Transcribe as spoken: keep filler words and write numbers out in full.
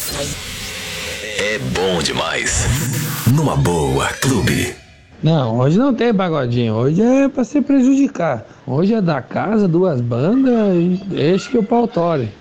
É bom demais. Numa boa, Clube. Não, hoje não tem pagodinho, hoje é pra se prejudicar. Hoje é da casa, duas bandas, e deixa que o pau tore.